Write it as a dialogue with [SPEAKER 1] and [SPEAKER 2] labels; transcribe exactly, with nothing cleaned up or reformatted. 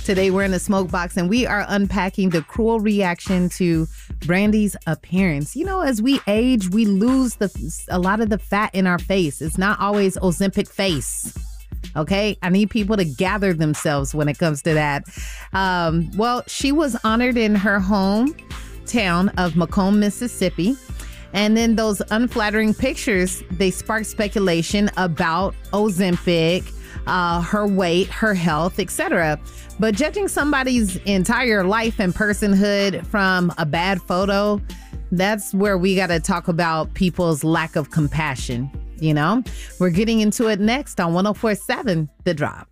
[SPEAKER 1] Today we're in the smoke box and we are unpacking the cruel reaction to Brandy's appearance. You know, as we age, we lose the a lot of the fat in our face. It's not always Ozempic face. Okay, I need people to gather themselves when it comes to that. Um, well, she was honored in her hometown of Macomb, Mississippi. And then those unflattering pictures, they sparked speculation about Ozempic, uh, her weight, her health, et cetera. But judging somebody's entire life and personhood from a bad photo, that's where we got to talk about people's lack of compassion. You know, we're getting into it next on one oh four point seven The Drop.